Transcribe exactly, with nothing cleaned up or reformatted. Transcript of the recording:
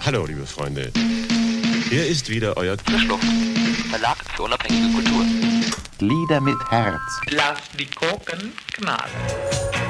Hallo, liebe Freunde. Hier ist wieder euer Frischluft, Verlag für unabhängige Kultur. Lieder mit Herz. Lass die Korken knallen.